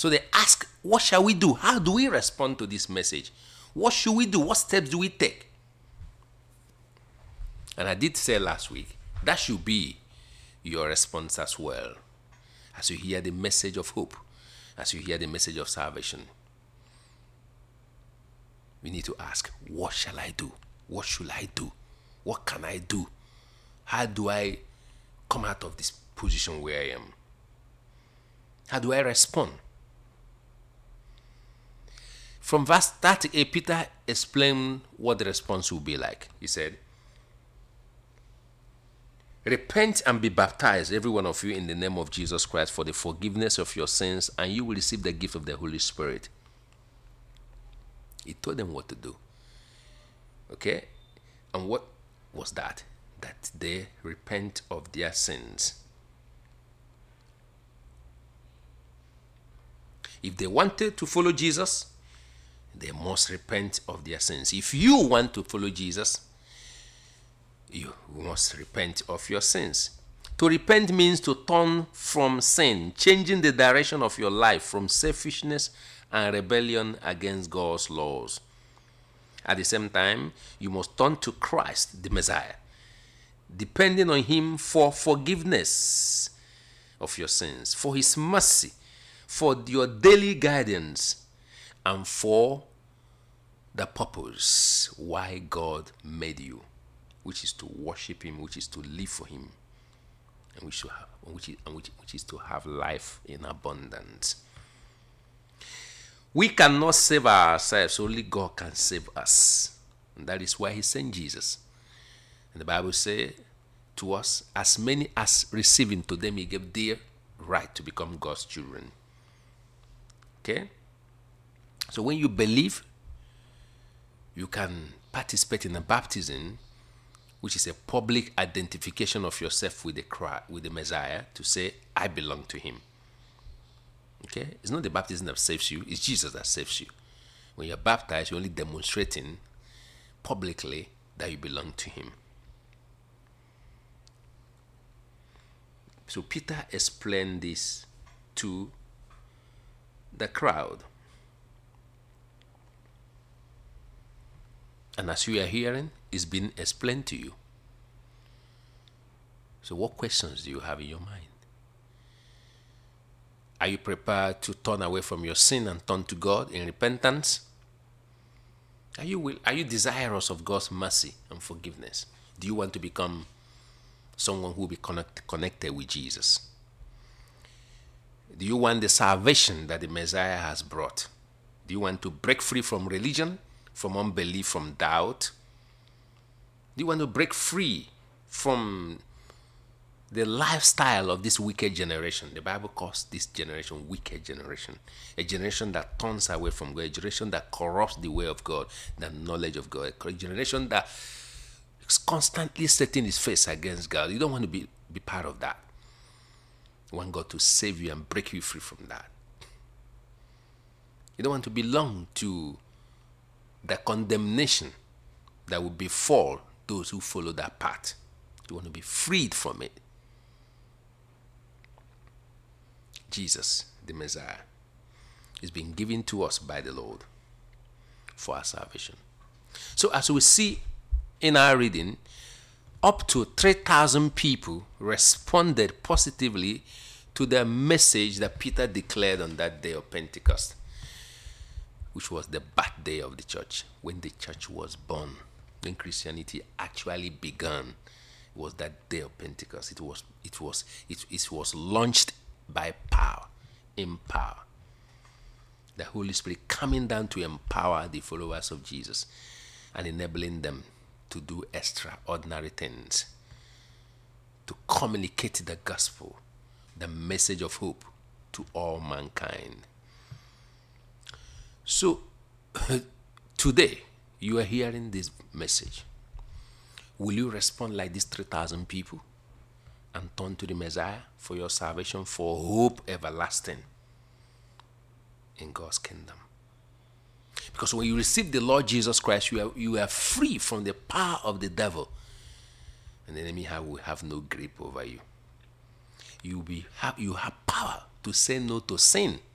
So they ask, what shall we do? How do we respond to this message? What should we do? What steps do we take? And I did say last week, that should be your response as well. As you hear the message of hope, as you hear the message of salvation, we need to ask, what shall I do? What should I do? What can I do? How do I come out of this position where I am? How do I respond? From verse 38, Peter explained what the response will be like. He said, repent and be baptized, every one of you, in the name of Jesus Christ for the forgiveness of your sins, and you will receive the gift of the Holy Spirit. He told them what to do. Okay? And what was that? That they repent of their sins. If they wanted to follow Jesus, they must repent of their sins. If you want to follow Jesus, you must repent of your sins. To repent means to turn from sin, changing the direction of your life from selfishness and rebellion against God's laws. At the same time, you must turn to Christ, the Messiah, depending on Him for forgiveness of your sins, for His mercy, for your daily guidance, and for the purpose why God made you, which is to worship Him, which is to live for Him, and which is to have life in abundance. We cannot save ourselves, only God can save us. And that is why He sent Jesus. And the Bible says to us, as many as receive Him, to them He gave their right to become God's children. Okay? So when you believe, you can participate in a baptism, which is a public identification of yourself with the Messiah, to say, I belong to Him. Okay? It's not the baptism that saves you, it's Jesus that saves you. When you're baptized, you're only demonstrating publicly that you belong to Him. So Peter explained this to the crowd. And as you are hearing, it's been explained to you. So what questions do you have in your mind? Are you prepared to turn away from your sin and turn to God in repentance? Are you desirous of God's mercy and forgiveness? Do you want to become someone who will be connected with Jesus? Do you want the salvation that the Messiah has brought? Do you want to break free from religion, from unbelief, from doubt? Do you want to break free from the lifestyle of this wicked generation? The Bible calls this generation wicked generation. A generation that turns away from God. A generation that corrupts the way of God, the knowledge of God. A generation that is constantly setting its face against God. You don't want to be part of that. You want God to save you and break you free from that. You don't want to belong to the condemnation that will befall those who follow that path. You want to be freed from it. Jesus, the Messiah, is being given to us by the Lord for our salvation. So as we see in our reading, up to 3,000 people responded positively to the message that Peter declared on that day of Pentecost, which was the birthday of the church, when the church was born, when Christianity actually began. It was that day of Pentecost. It was launched by power, in power. The Holy Spirit coming down to empower the followers of Jesus and enabling them to do extraordinary things, to communicate the gospel, the message of hope to all mankind. So, today, you are hearing this message. Will you respond like these 3,000 people and turn to the Messiah for your salvation, for hope everlasting in God's kingdom? Because when you receive the Lord Jesus Christ, you are free from the power of the devil, and the enemy will have no grip over you. You have power to say no to sin.